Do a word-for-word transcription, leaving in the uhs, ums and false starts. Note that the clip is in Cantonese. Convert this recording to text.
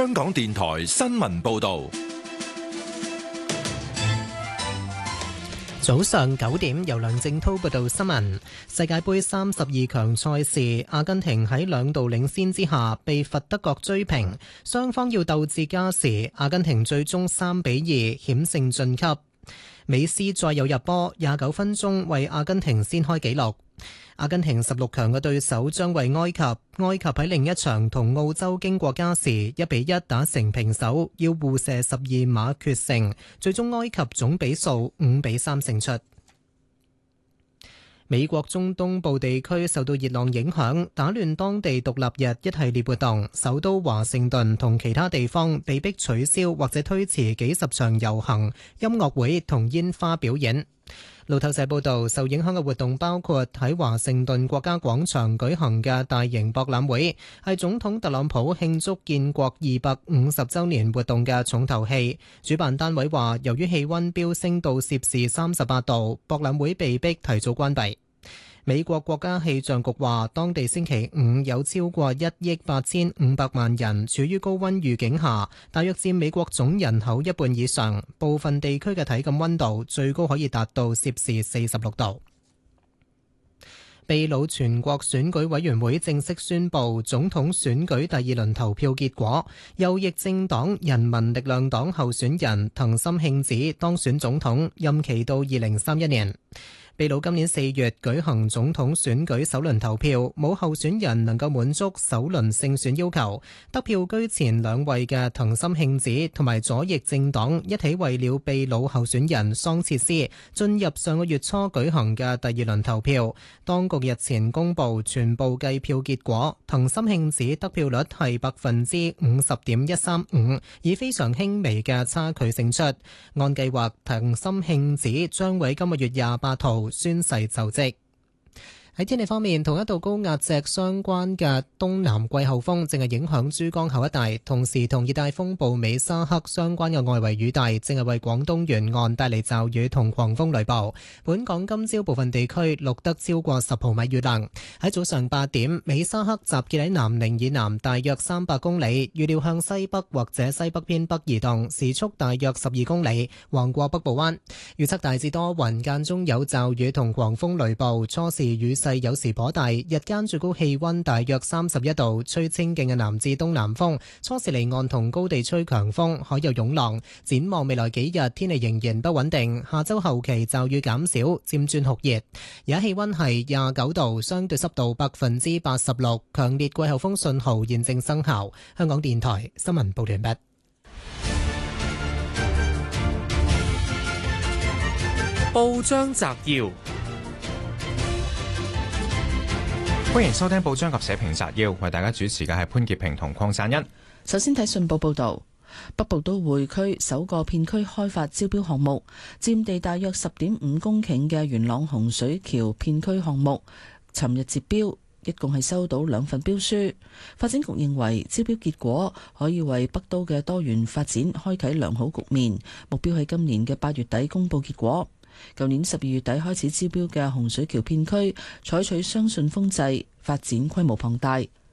香港電台新聞報道。 早上九點，由梁正濤報道新聞。世界盃三十二強賽事，阿根廷喺兩度領先之下被佛得角追平，雙方要鬥至加時，阿根廷最終三比二險勝晉級。美斯再有入波，廿九分鐘為阿根廷先開紀錄。阿根廷十六強嘅對手將為埃及，埃及喺另一場同澳洲經過加時一比一打成平手，要互射十二碼決勝，最終埃及總比數五比三勝出。美國中東部地區受到熱浪影響，打亂當地獨立日一系列活動，首都華盛頓同其他地方被迫取消或者推遲幾十場遊行、音樂會同煙花表演。路透社報道，受影響嘅活動包括喺華盛頓國家廣場舉行嘅大型博覽會，係總統特朗普慶祝建國二百五十週年活動嘅重頭戲。主辦單位話，由於氣溫飆升到攝氏三十八度，博覽會被迫提早關閉。美國國家氣象局話，當地星期五有超過一億八千五百萬人處於高溫預警下，大約佔美國總人口一半以上。部分地區嘅體感溫度最高可以達到攝氏四十六度。秘魯全國選舉委員會正式宣布總統選舉第二輪投票結果，右翼政黨人民力量黨候選人藤森慶子當選總統，任期到二零三一年。秘魯今年四月舉行總統選舉首輪投票，冇候選人能夠滿足首輪勝選要求。得票居前兩位嘅藤森慶子同埋左翼政黨一起為了秘魯候選人桑切斯進入上個月初舉行嘅第二輪投票。當局日前公布全部計票結果，藤森慶子得票率係百分之五十點一三五，以非常輕微嘅差距勝出。按計劃，藤森慶子將會今個月廿八號宣誓就職。喺天氣方面，同一道高壓脊相關嘅東南季候風正係影響珠江口一帶，同時同熱帶風暴美沙克相關嘅外圍雨帶正係為廣東沿岸帶嚟驟雨同狂風雷暴。本港今朝部分地區錄得超過十毫米雨量。喺早上八點，美沙克集結喺南寧以南大約三百公里，預料向西北或者西北偏北移動，時速大約十二公里，橫過北部灣。預測大致多雲，間中有驟雨同狂風雷暴，初時雨勢有時頗大，日間最高氣溫大約三十一度，吹清勁嘅南至東南風，初時離岸同高地吹強風，海有湧浪。展望未來幾日，天氣仍然不穩定，下周後期驟雨減少，漸轉酷熱。而家氣溫係廿九度，相對濕度百分之八十六，強烈季候風信號現正生效。香港電台新聞報完畢。 報章摘要。歡迎收聽報章及社評摘要，為大家主持嘅係潘潔平同鄺散欣。 首先睇信報報道，北部都會區首個片區開發招標項目，佔地大約十點五公頃嘅元朗洪水橋片區項目，尋日截標，一共係收到兩份標書。發展局認為招標結果可以為北都嘅多元發展開啟良好局面，目標喺今年嘅八月底公佈結果。舊年十二月底開始招標嘅洪水橋片區採取雙信封制，發展規模龐大。